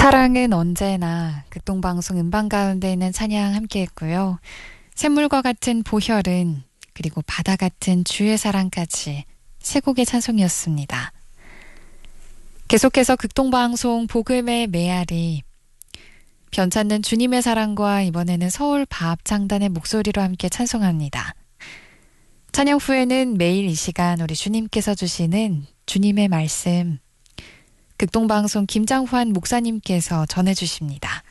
사랑은 언제나 극동방송 음반 가운데 있는 찬양 함께 했고요. 샘물과 같은 보혈은 그리고 바다 같은 주의 사랑까지 세 곡의 찬송이었습니다. 계속해서 극동방송 복음의 메아리 변찮는 주님의 사랑과 이번에는 서울 바합창단의 목소리로 함께 찬송합니다. 찬양 후에는 매일 이 시간 우리 주님께서 주시는 주님의 말씀 극동방송 김장환 목사님께서 전해주십니다.